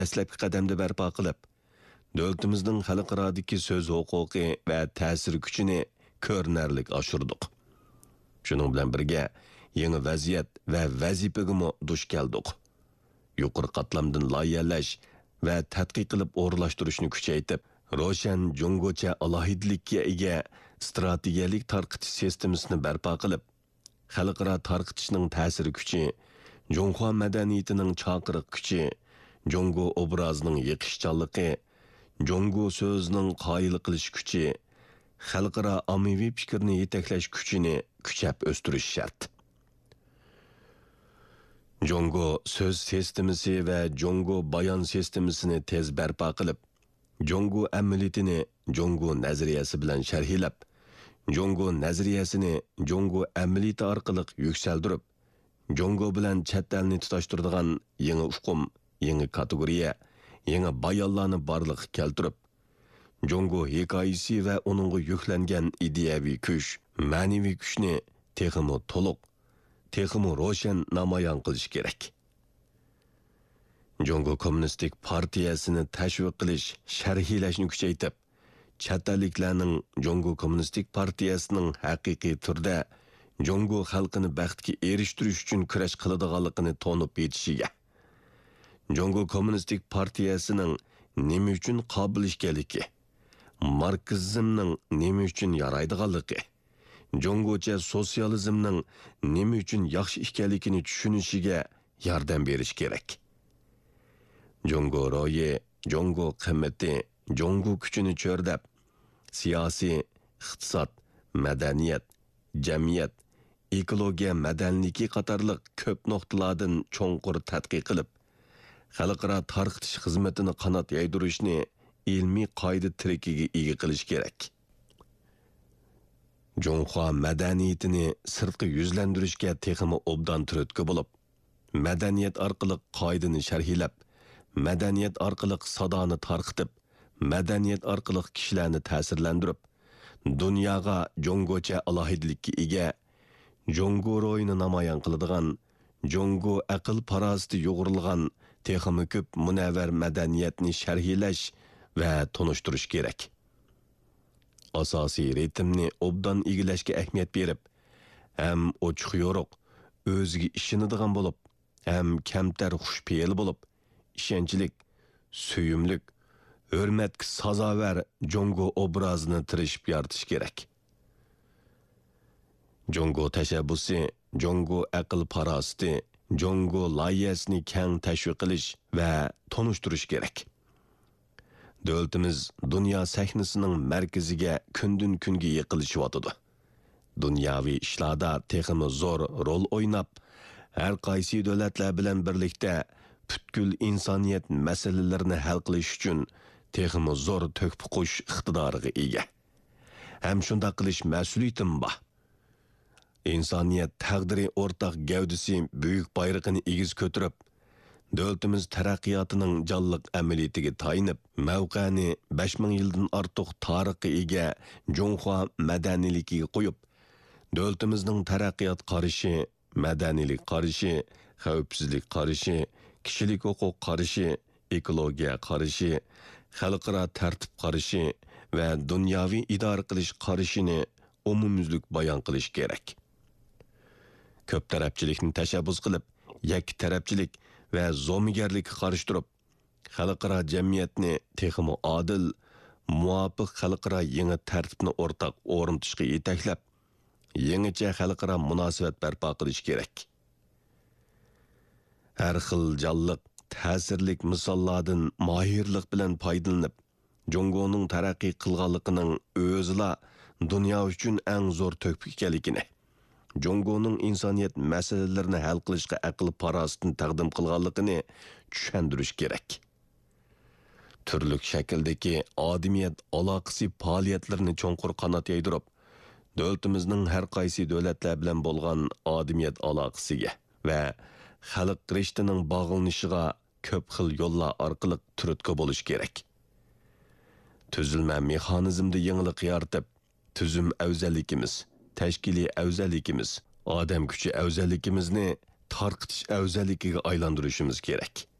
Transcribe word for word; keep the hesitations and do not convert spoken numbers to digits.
dastlabki qadamda barpo qilib, davlatimizning xalqarodagi so'z huquqi va ta'sir kuchini ko'rinarli oshirdik. Shuning bilan birga yangi vaziyat va vazifaga duch keldik. Yuqori qatlamdan loyihalash va tadqiq qilib o'rlashtirishni kuchaytirib, Roshan Jongocha alohidalikka ega strategiyalik tarqitish sistemasini barpo qilib, xalqaro tarqitishning ta'sir kuchi, Jonghua madaniyatining chaqiriq kuchi, Jongo obrazining yiqishchanligi, Jongo so'zining qoyil qilish kuchi, xalqaro ommaviy fikrni yetaklash kuchini kuchab o'stirish shart. Jongo so'z sistemasi va Jongo bayon sistemasini tez barpo qilib, Jongo amaliyotini Jongo nazariyasi bilan sharhlab, Jongo nazariyasini Jongo amaliyoti orqali yuksaltirib, Jongo bilan chet elni tutashtiradigan yangi uqum, yangi kategoriya, yangi bayonlarni barliqqa keltirib, Jongo hikoyasi va uningga yuklangan ideyaviy kuch, ma'naviy kuchni texmo to'liq, texmo ro'shan namoyon qilish kerak. Jongo Kommunistik partiyasini tashviq qilish, sharhlashni kuchaytirib, chet elliklarning Jongo Kommunistik partiyasining haqiqiy turda Jongo xalqini baxtga erishtirish uchun kurash qiladiganligini to'nib yetishiga, Jongo Kommunistik partiyasining nima uchun qobil ekanligi, marksizmning nima uchun yaraydiganligi, Jongocha sotsializmning nima uchun yaxshi ekanligini tushunishiga yordam berish kerak. Jongo ro'yi, Jongo qimmati, Jongo kuchini cho'rdab, siyosiy, iqtisod, madaniyat, jamiyat, ekologiya madanligi qatorliq ko'p nuqtalardan cho'nqur tadqiq qilib, xalqaro tarqitish xizmatini qanot yaydirishni ilmiy qoida tirikiga ega qilish kerak. Jonghua madaniyatini sirtqi yuzlantirishga texmi obdan turtki bo'lib, madaniyat orqali qoidani sharhlab, madaniyat orqali sadoni tarqitib, madaniyat orqali kishilarni ta'sirlantirib, dunyoga Jongocha alohidalikka ega, Jongo ro'yini namoyon qiladigan, Jongo aql parosati yo'g'rilgan texmi ko'p munavvar madaniyatni sharhlash va tonishtirish kerak. Asosiy ritmni obdan egilashga ahamiyat berib, ham ochiq yo'riq, o'ziga ishonadigan bo'lib, ham kamtar xushpeyil bo'lib, ishonchlik, suyumlik, hurmatga sazovar Jongo obrazini tirishib yaratish kerak. Jongo tashabbusi, Jongo aql parosati, Jongo loyihasini keng tashviq qilish va tonishtirish kerak. Davlatimiz dunyo sahnasining markaziga kundan kunga yiqilishyotidi. Dunyoviy ishlarda texmi zo'r rol o'ynab, har qaysi davlatlar bilan birlikda butkul insoniyat masalalarini hal qilish uchun texmi zo'r to'kib qo'yish iqtidoriga ega. Ham shunda qilish mas'uliyatim bor. İnsaniyet taqdiri o'rtaq gavdisi büyük bayrog'ini egiz ko'tarib, davlatimiz taraqqiyotning jonliq amaliyatiga tayinib, mavqani besh ming yildan ortiq tarixga ega Jonghua madaniyligiga qo'yib, davlatimizning taraqqiyot qarishi, madaniylik qarishi, xavfsizlik qarishi, kishilik huquq qarishi, ekologiya qarishi, xalqaro tartib qarishi va dunyoviy idora qilish qarishini umumyuzlik bayon qilish kerak. Ko'p tarafchilikni tashabbus qilib, yakki tarafchilik va zo'migarlikka qarshi turib, xalqaro jamiyatni texmi adil, muvofiq xalqaro yangi tartibni o'rtaq o'rnatishga yetaklab, yangicha xalqaro munosabat barpo qilish kerak. Har xil jonliq, ta'sirlik misollardan mohirlik bilan foydalanib, Jongoning taraqqiy qilganligining o'zila dunyo uchun eng zo'r to'piq ekanligini, Jongoning insoniyat masalalarini hal qilishga aql parosatini taqdim qilganligini tushuntirish kerak. Turli shakldagi odamiyat aloqasi faoliyatlarini cho'nqur qanot yaydirib, davlatimizning har qaysi davlatlar bilan bo'lgan odamiyat aloqasiga va xalq rishtining bog'lanishiga ko'p xil yo'llar orqali turtki bo'lish kerak. Tuzilma mexanizmda yangilik yaratib, tuzum afzalligimiz, tashkiliy afzalligimiz, odam kuchi afzalligimizni tarqitish afzalligiga aylantirishimiz kerak.